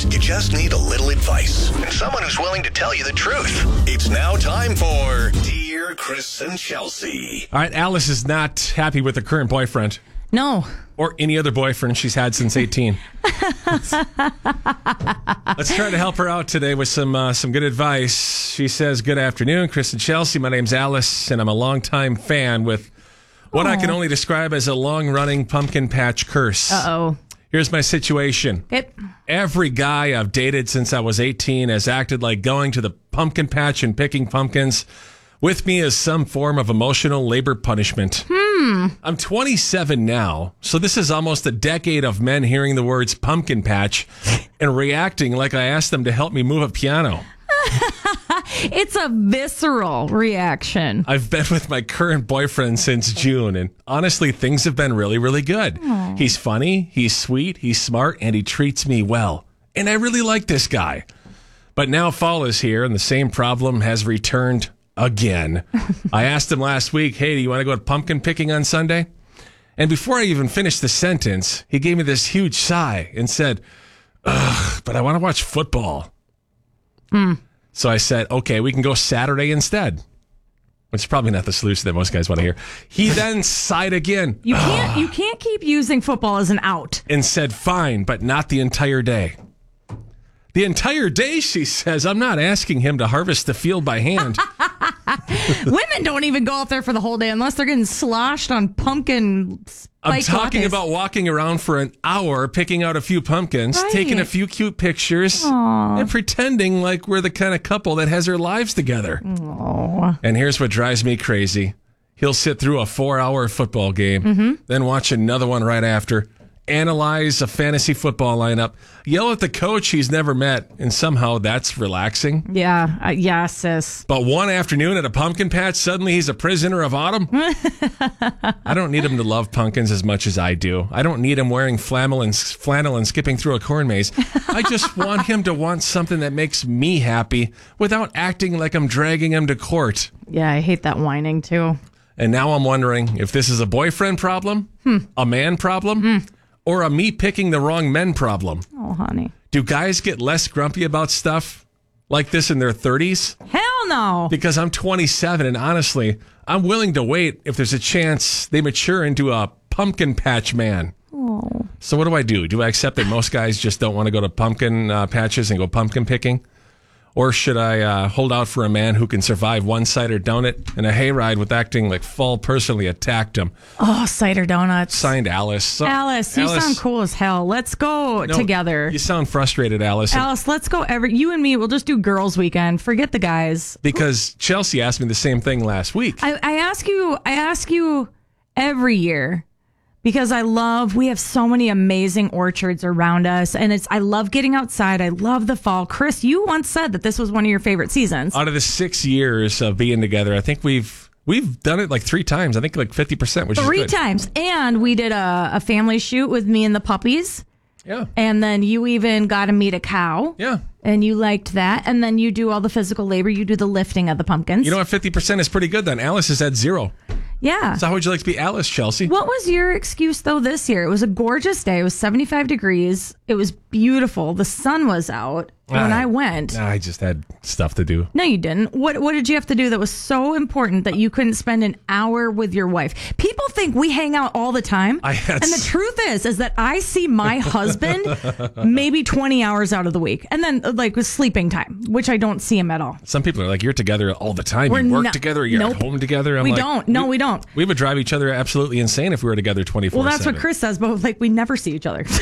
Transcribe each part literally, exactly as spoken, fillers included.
you just need a little advice and someone who's willing to tell you the truth. It's now time for Dear Chris and Chelsea. All right, Alice is not happy with her current boyfriend. No. Or any other boyfriend she's had since eighteen. Let's, let's try to help her out today with some uh, some good advice. She says, good afternoon, Chris and Chelsea. My name's Alice, and I'm a longtime fan with what Aww. I can only describe as a long-running pumpkin patch curse. Uh-oh. Here's my situation. Yep. Every guy I've dated since I was eighteen has acted like going to the pumpkin patch and picking pumpkins with me as some form of emotional labor punishment. Hmm. I'm twenty-seven now, so this is almost a decade of men hearing the words pumpkin patch and reacting like I asked them to help me move a piano. It's a visceral reaction. I've been with my current boyfriend since June, and honestly, things have been really, really good. Aww. He's funny, he's sweet, he's smart, and he treats me well. And I really like this guy. But now fall is here, and the same problem has returned again. I asked him last week, hey, do you want to go pumpkin picking on Sunday? And before I even finished the sentence, he gave me this huge sigh and said, ugh, but I want to watch football. Hmm. So I said, okay, we can go Saturday instead. Which is probably not the solution that most guys want to hear. He then sighed again. You can't, you can't keep using football as an out. And said, fine, but not the entire day. The entire day, she says. I'm not asking him to harvest the field by hand. Women don't even go out there for the whole day unless they're getting sloshed on pumpkin spike I'm talking lattes. about walking around for an hour, picking out a few pumpkins, Right. taking a few cute pictures, Aww. and pretending like we're the kind of couple that has their lives together. Aww. And here's what drives me crazy. He'll sit through a four-hour football game, mm-hmm. then watch another one right after, analyze a fantasy football lineup, yell at the coach he's never met, and somehow that's relaxing. Yeah, uh, yeah, sis. But one afternoon at a pumpkin patch, suddenly he's a prisoner of autumn. I don't need him to love pumpkins as much as I do. I don't need him wearing flannel and, flannel and skipping through a corn maze. I just want him to want something that makes me happy without acting like I'm dragging him to court. Yeah, I hate that whining too. And now I'm wondering if this is a boyfriend problem, hmm. a man problem, hmm. or a me picking the wrong men problem. Oh, honey. Do guys get less grumpy about stuff like this in their thirties? Hell no. Because I'm twenty-seven, and honestly, I'm willing to wait if there's a chance they mature into a pumpkin patch man. Oh. So what do I do? Do I accept that most guys just don't want to go to pumpkin uh, patches and go pumpkin picking? Or should I uh, hold out for a man who can survive one cider donut and a hayride with acting like Fall personally attacked him? Oh, cider donuts. Signed, Alice. So, Alice, you Alice, sound cool as hell. Let's go no, together. You sound frustrated, Alice. Alice, let's go. Every you and me, we'll just do girls' weekend. Forget the guys. Because Chelsea asked me the same thing last week. I, I ask you. I ask you every year. Because I love, we have so many amazing orchards around us, and it's I love getting outside. I love the fall. Chris, you once said that this was one of your favorite seasons. Out of the six years of being together, I think we've we've done it like three times. I think like fifty percent, which Three is good. times. And we did a, a family shoot with me and the puppies. Yeah. And then you even got to meet a cow. Yeah. And you liked that. And then you do all the physical labor. You do the lifting of the pumpkins. You know what? fifty percent is pretty good then. Alice is at zero. Yeah. So how would you like to be Alice, Chelsea? What was your excuse, though, this year? It was a gorgeous day. It was seventy-five degrees. It was beautiful. The sun was out when I, I went. I just had stuff to do. No, you didn't. What What did you have to do that was so important that you couldn't spend an hour with your wife? People think we hang out all the time. I had and the truth is, is that I see my husband maybe twenty hours out of the week. And then, like, with sleeping time, which I don't see him at all. Some people are like, you're together all the time. We're you work no- together. You're nope. at home together. I'm we like, don't. No, we, we don't. We would drive each other absolutely insane if we were together twenty-four seven. Well, that's what Chris says, but like we never see each other.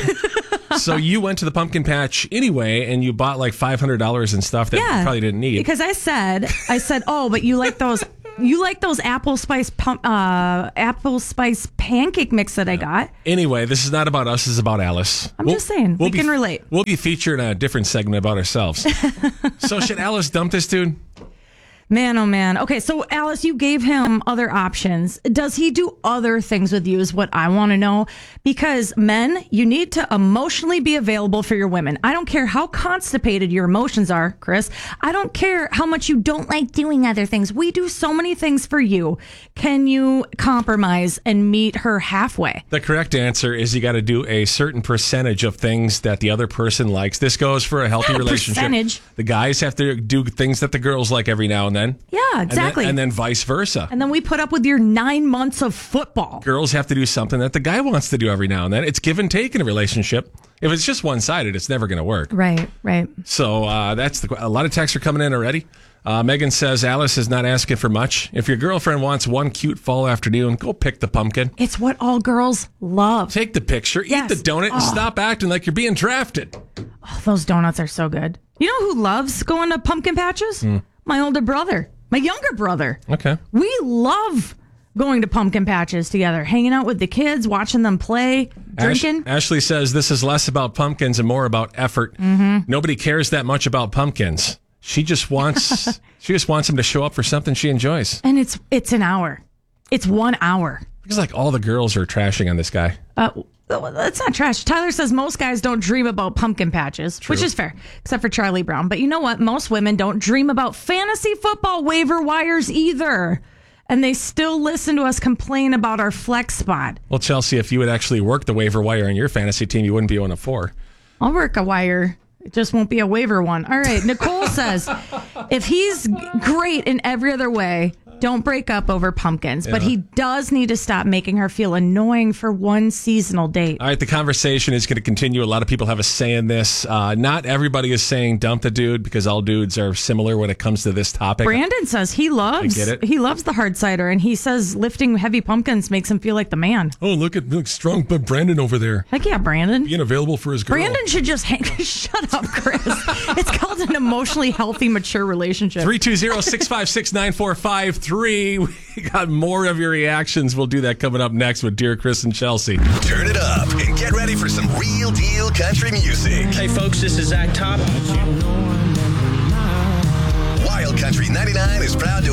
So you went to the pumpkin patch anyway, and you bought like five hundred dollars in stuff that yeah, you probably didn't need. Because I said, I said, oh, but you like those, you like those apple spice pump, uh, apple spice pancake mix that I got. Anyway, this is not about us. This is about Alice. I'm we'll, just saying, we'll we can be, relate. We'll be featured in a different segment about ourselves. So should Alice dump this dude? Man, oh man. Okay, so Alice, you gave him other options. Does he do other things with you is what I want to know. Because men, you need to emotionally be available for your women. I don't care how constipated your emotions are, Chris. I don't care how much you don't like doing other things. We do so many things for you. Can you compromise and meet her halfway? The correct answer is you got to do a certain percentage of things that the other person likes. This goes for a healthy Not a relationship. percentage. The guys have to do things that the girls like every now and then. Yeah, exactly. And then, and then vice versa. And then we put up with your nine months of football. Girls have to do something that the guy wants to do every now and then. It's give and take in a relationship. If it's just one-sided, it's never going to work. Right, right. So uh, that's the. A lot of texts are coming in already. Uh, Megan says Alice is not asking for much. If your girlfriend wants one cute fall afternoon, go pick the pumpkin. It's what all girls love. Take the picture, Yes. eat the donut, and Oh. stop acting like you're being drafted. Oh, those donuts are so good. You know who loves going to pumpkin patches? Hmm. My older brother, my younger brother. Okay. We love going to pumpkin patches together, hanging out with the kids, watching them play, drinking. Ash- Ashley says this is less about pumpkins and more about effort. Mm-hmm. Nobody cares that much about pumpkins. She just wants she just wants them to show up for something she enjoys. And it's it's an hour. It's one hour. It's like all the girls are trashing on this guy. Uh, that's not trash. Tyler says most guys don't dream about pumpkin patches, which is fair, except for Charlie Brown. But you know what? Most women don't dream about fantasy football waiver wires either. And they still listen to us complain about our flex spot. Well, Chelsea, if you would actually work the waiver wire on your fantasy team, you wouldn't be one of four. I'll work a wire. It just won't be a waiver one. All right. Nicole says, if he's great in every other way, don't break up over pumpkins. But Yeah. he does need to stop making her feel annoying for one seasonal date. All right, the conversation is going to continue. A lot of people have a say in this. Uh, not everybody is saying dump the dude because all dudes are similar when it comes to this topic. Brandon says he loves I get it. he loves the hard cider, and he says lifting heavy pumpkins makes him feel like the man. Oh, look at look strong, but Brandon over there Heck yeah, Brandon. being available for his girl. Brandon should just hang. Shut up, Chris. It's called an emotionally healthy, mature relationship. three two zero, six five six, nine four five three. We got more of your reactions. We'll do that coming up next with Dear Chris and Chelsea. Turn it up and get ready for some real deal country music. Hey folks, this is Zach Top. Wild Country ninety-nine is proud to